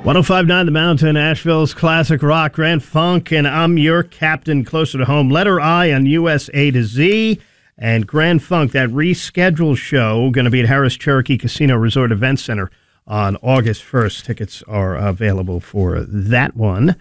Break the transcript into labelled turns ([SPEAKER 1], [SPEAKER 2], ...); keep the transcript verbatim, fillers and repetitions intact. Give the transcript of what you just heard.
[SPEAKER 1] one oh five point nine The Mountain, Asheville's classic rock, Grand Funk, and I'm your captain. Closer to home, letter I on U S A to Z. And Grand Funk, that rescheduled show, going to be at Harris Cherokee Casino Resort Event Center on August first. Tickets are available for that one.